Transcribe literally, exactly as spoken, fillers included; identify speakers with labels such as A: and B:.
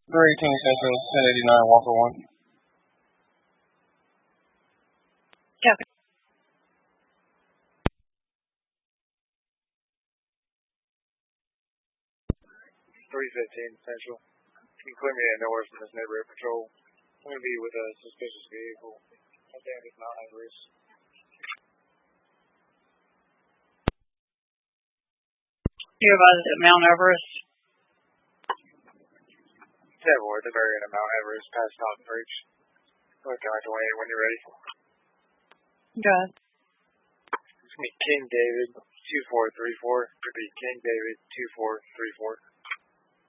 A: three eighteen Central, ten eighty-nine Walker one.
B: Copy.
C: three fifteen Central. Can you clear me anywhere from this neighborhood patrol? I'm going to be with a suspicious vehicle. I think it's Mount Everest.
B: You advise at Mount Everest?
C: Yeah, boy, the very end of Mount Everest, past Top Bridge. North Carolina twenty-eight when you're ready.
B: Good.
C: It's me, King David, two four three four. Could be King David, two four three four.